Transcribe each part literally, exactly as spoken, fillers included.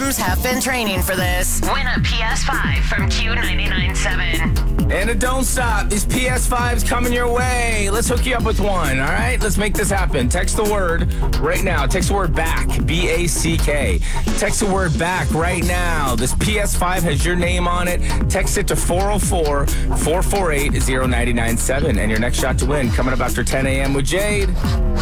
Sims have been training for this. Win a P S five from Q ninety-nine point seven. And it don't stop. These P S fives coming your way. Let's hook you up with one, all right? Let's make this happen. Text the word right now. Text the word BACK, B A C K. Text the word BACK right now. This P S five has your name on it. Text it to four oh four, four four eight, oh nine nine seven. And your next shot to win coming up after ten a.m. with Jade.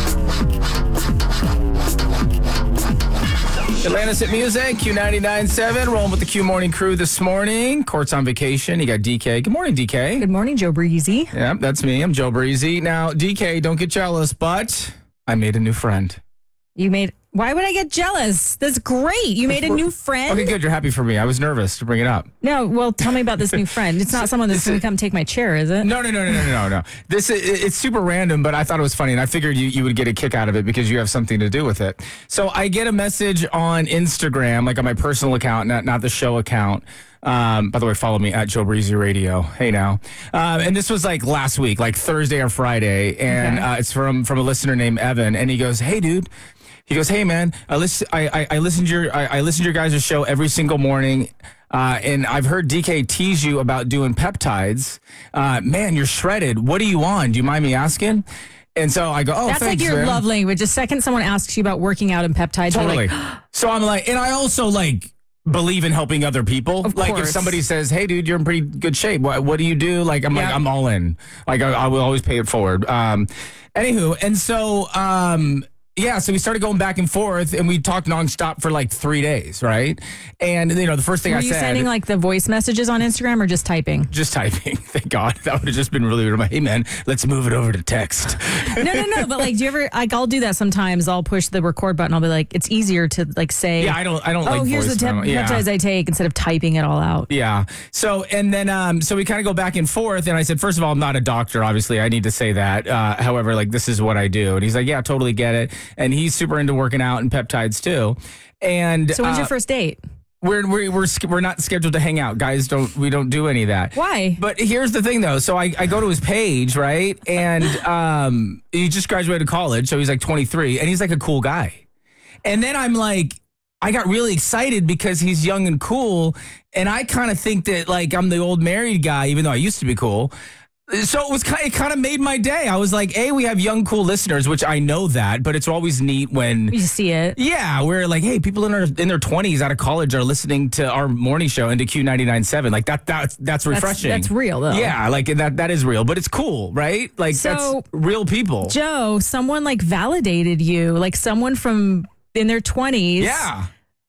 Atlantis at Music, Q ninety-nine point seven, rolling with the Q Morning Crew this morning. Court's on vacation. You got D K. Good morning, D K. Good morning, Joe Breezy. Yeah, that's me. I'm Joe Breezy. Now, D K, don't get jealous, but I made a new friend. You made... Why would I get jealous? That's great. You made a new friend? Okay, good. You're happy for me. I was nervous to bring it up. No, well, tell me about this new friend. It's not someone that's going to come take my chair, is it? No, no, no, no, no, no, no. This is, it's super random, but I thought it was funny, and I figured you, you would get a kick out of it because you have something to do with it. So I get a message on Instagram, like on my personal account, not, not the show account. Um, by the way, follow me at Joe Breezy Radio. Hey now. Um, and this was like last week, like Thursday or Friday, and Okay. uh, it's from, from a listener named Evan, and he goes, hey, dude. He goes, hey man, I listen. I I, I listen to your I, I listen to your guys' show every single morning, uh, and I've heard D K tease you about doing peptides. Uh, man, you're shredded. What are you on? Do you mind me asking? And so I go, oh, That's thanks, like your man. love language. The second someone asks you about working out and peptides, you're Totally. like, So I'm like, and I also like believe in helping other people. Of like if course. somebody says, hey dude, you're in pretty good shape. What what do you do? Like I'm like Yeah. I'm all in. Like I, I will always pay it forward. Um, anywho, and so um. Yeah, so we started going back and forth, and we talked nonstop for like three days, right? And you know, the first thing were I you said, sending like the voice messages on Instagram or just typing? just typing. Thank God, that would have just been really weird. I'm like, hey man, let's move it over to text. No, no, no. But like, do you ever, like, I'll do that sometimes. I'll push the record button. I'll be like, it's easier to like say, Yeah, I don't, I don't oh, like here's voice the tep- memo. Yeah. peptides I take instead of typing it all out. Yeah. So, and then, um, so we kind of go back and forth. And I said, first of all, I'm not a doctor, obviously. I need to say that. Uh, however, like, this is what I do. And he's like, yeah, totally get it. And he's super into working out and peptides too. And So when's uh, your first date? we're, we're, we're, sk- we're not scheduled to hang out. Guys don't, we don't do any of that. Why? But here's the thing though. So I, I go to his page, right? And, um, he just graduated college. So he's like twenty-three and he's like a cool guy. And then I'm like, I got really excited because he's young and cool. And I kind of think that like I'm the old married guy, even though I used to be cool. So it was kind of, it kind of made my day. I was like, hey, we have young, cool listeners, which I know that, but it's always neat when, You see it. yeah, we're like, hey, people in their in their twenties out of college are listening to our morning show into Q ninety-nine point seven. Like that, that's that's refreshing. That's real, though. Yeah, like that that is real, but it's cool, right? Like So- that's real people. Joe, someone like validated you, like someone from in their twenties. Yeah.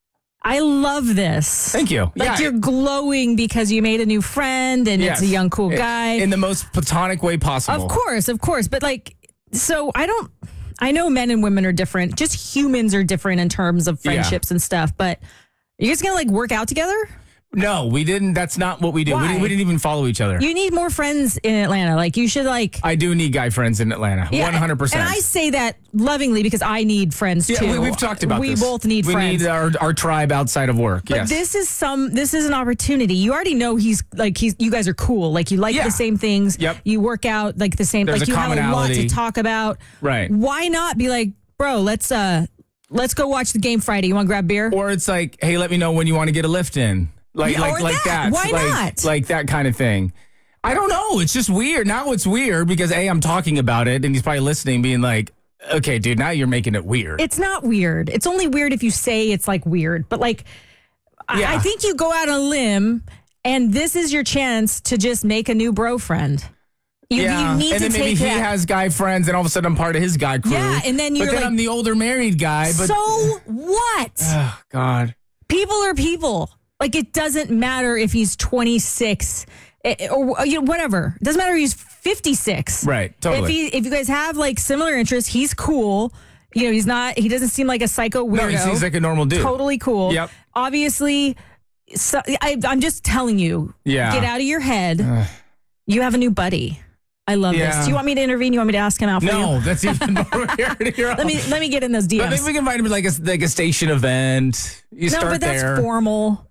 I love this. Thank you. Like yeah, you're glowing because you made a new friend and yes. it's a young, cool guy. In the most platonic way possible. Of course, of course. But like, so I don't, I know men and women are different. Just humans are different in terms of friendships and stuff. But are you guys going to like work out together? No, we didn't. That's not what we do. We Why? didn't, we didn't even follow each other. You need more friends in Atlanta. Like you should like. I do need guy friends in Atlanta. Yeah, one hundred percent. And I say that lovingly because I need friends yeah, too. we, we've talked about we this. We both need we friends. We need our, our tribe outside of work. But yes. this is some. This is an opportunity. You already know he's like he's. You guys are cool. Like you like Yeah. the same things. Yep. You work out like the same. There's like a you have a lot to commonality. talk about. Right. Why not be like, bro? Let's uh, let's go watch the game Friday. You want to grab beer? Or it's like, hey, let me know when you want to get a lift in. Like, Yeah, like, or like that. that. Why like, not? Like that kind of thing. I don't know. It's just weird. Now it's weird because A, I'm talking about it and he's probably listening being like, okay, dude, now you're making it weird. It's not weird. It's only weird if you say it's like weird. But like, I- Yeah. I think you go out on a limb, and this is your chance to just make a new bro friend. You, yeah. you need and to then maybe take he that. has guy friends and all of a sudden I'm part of his guy crew. Yeah, and then you're But then like- I'm the older married guy. But So what? oh, God. People are people. Like it doesn't matter if he's twenty-six eh, or you know, whatever. It doesn't matter if he's fifty-six. Right, totally. If he if you guys have like similar interests, he's cool. You know, he's not. He doesn't seem like a psycho weirdo. No, he seems like a normal dude. Totally cool. Yep. Obviously, so, I, I'm just telling you. Yeah. Get out of your head. You have a new buddy. I love Yeah. this. Do you want me to intervene? You want me to ask him out for you? No, that's even more weird. Let me let me get in those D I Ms. think we can invite him to like a, like a station event. You No, start but that's there. formal.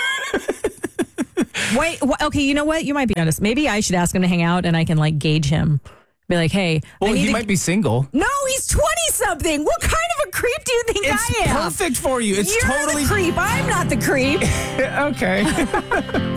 Wait, wh- okay, you know what? You might be honest. Maybe I should ask him to hang out and I can like gauge him. Be like, hey, Well, I need he to might be single. No, he's twenty something. What kind of a of creep do you think It's I am? perfect for you. It's You're totally the creep. I'm not the creep. okay.